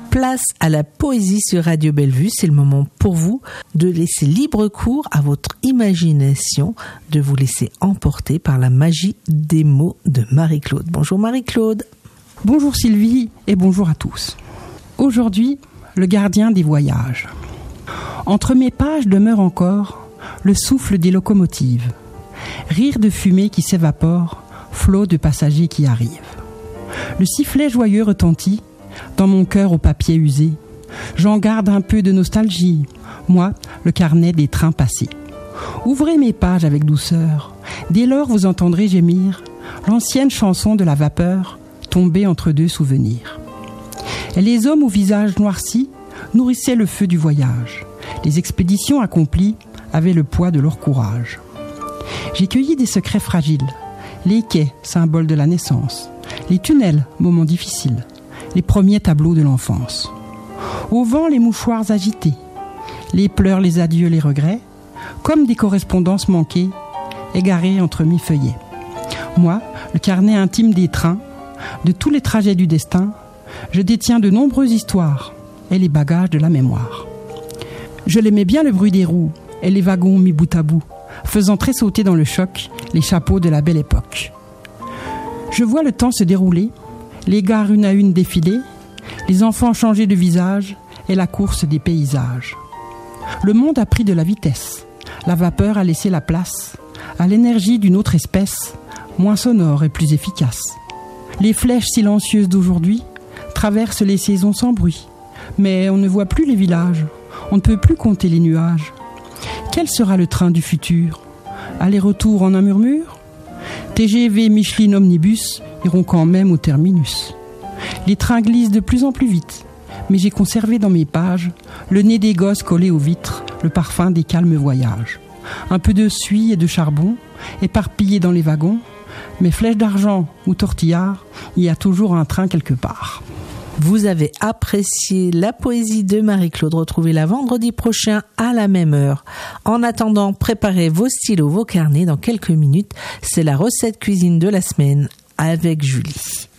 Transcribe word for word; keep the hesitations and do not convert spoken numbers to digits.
Place à la poésie sur Radio Bellevue. C'est le moment pour vous de laisser libre cours à votre imagination, de vous laisser emporter par la magie des mots de Marie-Claude. Bonjour Marie-Claude. Bonjour Sylvie et bonjour à tous. Aujourd'hui, le gardien des voyages. Entre mes pages demeure encore le souffle des locomotives, rire de fumée qui s'évapore, flot de passagers qui arrivent. Le sifflet joyeux retentit dans mon cœur au papier usé. J'en garde un peu de nostalgie, moi, le carnet des trains passés. Ouvrez mes pages avec douceur, dès lors vous entendrez gémir l'ancienne chanson de la vapeur tombée entre deux souvenirs. Et les hommes au visage noirci nourrissaient le feu du voyage. Les expéditions accomplies avaient le poids de leur courage. J'ai cueilli des secrets fragiles, les quais, symboles de la naissance, les tunnels, moments difficiles, les premiers tableaux de l'enfance. Au vent, les mouchoirs agités, les pleurs, les adieux, les regrets, comme des correspondances manquées, égarées entre mi-feuillets. Moi, le carnet intime des trains, de tous les trajets du destin, je détiens de nombreuses histoires et les bagages de la mémoire. Je l'aimais bien le bruit des roues et les wagons mis bout à bout, faisant tressauter dans le choc les chapeaux de la belle époque. Je vois le temps se dérouler, les gares une à une défiler, les enfants changer de visage et la course des paysages. Le monde a pris de la vitesse, la vapeur a laissé la place à l'énergie d'une autre espèce, moins sonore et plus efficace. Les flèches silencieuses d'aujourd'hui traversent les saisons sans bruit, mais on ne voit plus les villages, on ne peut plus compter les nuages. Quel sera le train du futur ? Aller-retour en un murmure ? T G V, Michelin, Omnibus iront quand même au terminus. Les trains glissent de plus en plus vite, mais j'ai conservé dans mes pages le nez des gosses collé aux vitres, le parfum des calmes voyages. Un peu de suie et de charbon, éparpillés dans les wagons, mais flèches d'argent ou tortillards, il y a toujours un train quelque part. Vous avez apprécié la poésie de Marie-Claude. Retrouvez-la vendredi prochain à la même heure. En attendant, préparez vos stylos, vos carnets. Dans quelques minutes, c'est la recette cuisine de la semaine avec Julie.